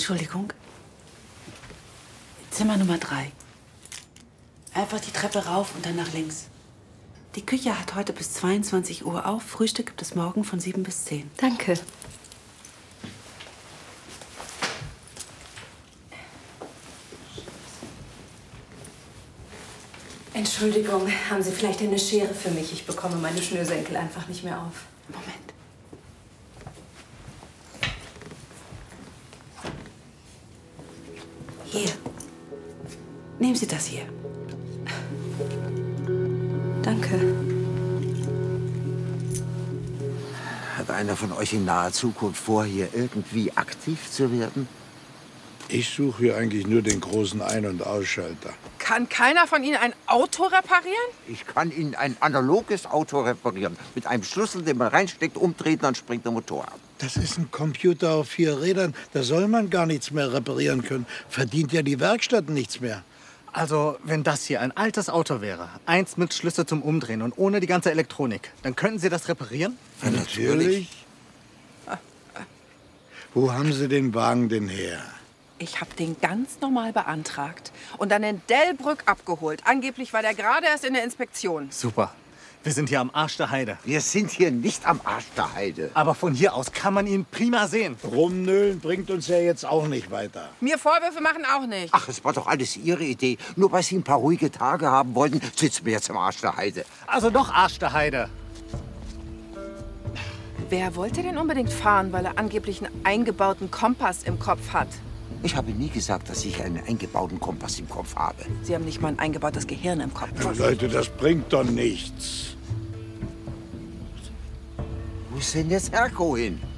Entschuldigung. Zimmer Nummer 3. Einfach die Treppe rauf und dann nach links. Die Küche hat heute bis 22 Uhr auf. Frühstück gibt es morgen von 7 bis 10. Danke. Entschuldigung, haben Sie vielleicht eine Schere für mich? Ich bekomme meine Schnürsenkel einfach nicht mehr auf. Moment. Hier. Nehmen Sie das hier. Danke. Hat einer von euch in naher Zukunft vor, hier irgendwie aktiv zu werden? Ich suche hier eigentlich nur den großen Ein- und Ausschalter. Kann keiner von Ihnen ein Auto reparieren? Ich kann Ihnen ein analoges Auto reparieren. Mit einem Schlüssel, den man reinsteckt, umdreht, dann springt der Motor ab. Das ist ein Computer auf 4 Rädern. Da soll man gar nichts mehr reparieren können. Verdient ja die Werkstatt nichts mehr. Also, wenn das hier ein altes Auto wäre, eins mit Schlüssel zum Umdrehen und ohne die ganze Elektronik, dann könnten Sie das reparieren? Ja, natürlich. Wo haben Sie den Wagen denn her? Ich habe den ganz normal beantragt und dann in Delbrück abgeholt. Angeblich war der gerade erst in der Inspektion. Super. Wir sind hier am Arsch der Heide. Wir sind hier nicht am Arsch der Heide. Aber von hier aus kann man ihn prima sehen. Rumnölen bringt uns ja jetzt auch nicht weiter. Mir Vorwürfe machen auch nicht. Ach, es war doch alles Ihre Idee. Nur weil Sie ein paar ruhige Tage haben wollten, sitzen wir jetzt am Arsch der Heide. Also doch Arsch der Heide. Wer wollte denn unbedingt fahren, weil er angeblich einen eingebauten Kompass im Kopf hat? Ich habe nie gesagt, dass ich einen eingebauten Kompass im Kopf habe. Sie haben nicht mal ein eingebautes Gehirn im Kopf. Ja, Leute, das bringt doch nichts. Wo ist denn jetzt Herko hin?